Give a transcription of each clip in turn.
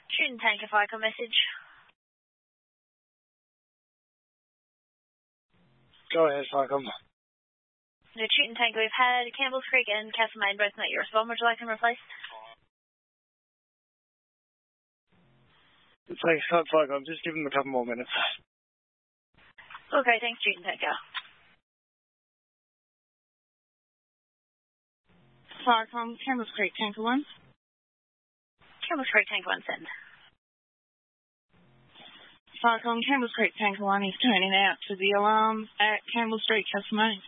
Shooting tanker FICOM message. Go ahead, FICOM. The shooting tanker, we've had Campbell's Creek and Castlemaine both not your respond. Would you like them replaced? Thanks, FICOM. Just give them a couple more minutes. Okay, thanks, shooting tanker. FICOM, Campbell's Creek, Tanker 1. Campbell's Creek, Tanker 1, send. FICOM, Campbell's Creek, Tanker 1 is turning out to the alarm at Campbell Street, Castlemaine.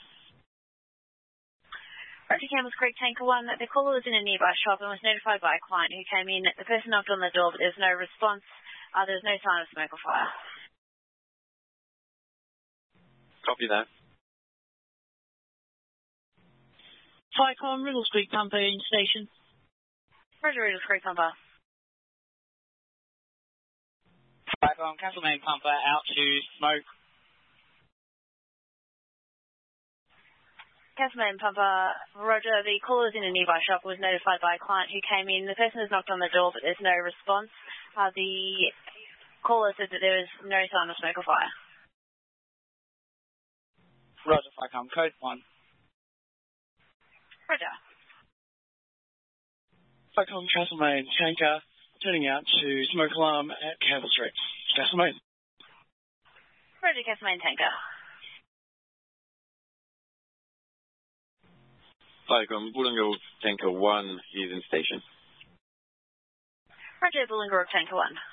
Roger, Campbell's Creek, Tanker 1. The caller was in a nearby shop and was notified by a client who came in. The person knocked on the door, but there was no response. There was no sign of smoke or fire. Copy that. FICOM, Riddles Creek Pumper in station. Roger, Riddles Creek Pumper. FICOM, Castlemaine Pumper out to smoke. Castlemaine Pumper, Roger, the caller was in a nearby shop, was notified by a client who came in. The person has knocked on the door, but there's no response. The caller said that there was no sign of smoke or fire. Roger, FICOM, code 1. Roger. FICOM, Castlemaine, tanker, turning out to smoke alarm at Campbell Street. Castlemaine. Roger, Castlemaine, tanker. FICOM, Wollongong Tanker 1 is in station. Roger, Wollongong Tanker 1.